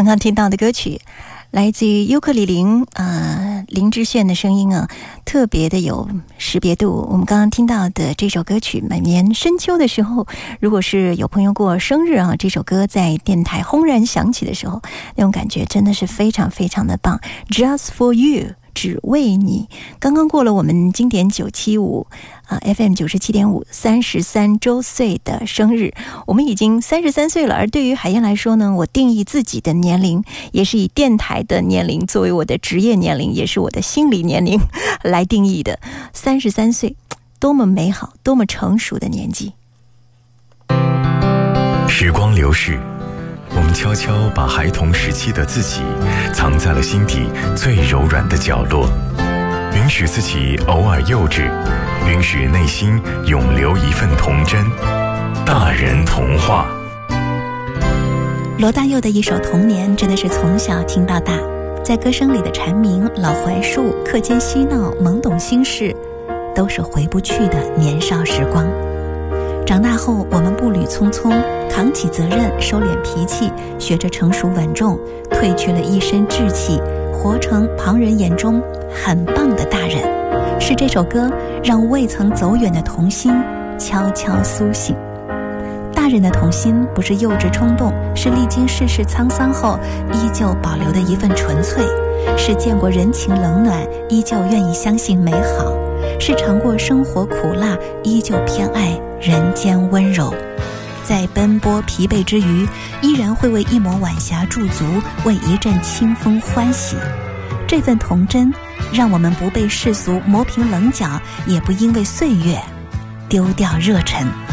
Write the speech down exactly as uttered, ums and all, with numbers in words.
刚听到的歌曲来自于尤克里林呃林志炫的声音啊，特别的有识别度。我们刚刚听到的这首歌曲，每年深秋的时候，如果是有朋友过生日啊，这首歌在电台轰然响起的时候，那种感觉真的是非常非常的棒。 Just for you， 只为你。刚刚过了我们经典九七五啊 F M 九十七点五三十三周岁的生日，我们已经三十三岁了。而对于海燕来说呢，我定义自己的年龄也是以电台的年龄作为我的职业年龄，也是我的心理年龄来定义的。三十三岁，多么美好，多么成熟的年纪。 时光流逝，我们悄悄把孩童时期的自己藏在了心底最柔软的角落，允许自己偶尔幼稚，允许内心永留一份童真。大人童话。 罗大佑的一首《童年》真的是从小听到大，在歌声里的蝉鸣、老槐树、课间嬉闹、懵懂心事，都是回不去的年少时光。长大后，我们步履匆匆，扛起责任，收敛脾气，学着成熟稳重，褪去了一身稚气，活成旁人眼中很棒的大人。是这首歌让未曾走远的童心悄悄苏醒。大人的童心不是幼稚冲动，是历经世事沧桑后依旧保留的一份纯粹，是见过人情冷暖依旧愿意相信美好，是尝过生活苦辣依旧偏爱人间温柔。在奔波疲惫之余，依然会为一抹晚霞驻足，为一阵清风欢喜。这份童真让我们不被世俗磨平棱角，也不因为岁月丢掉热忱。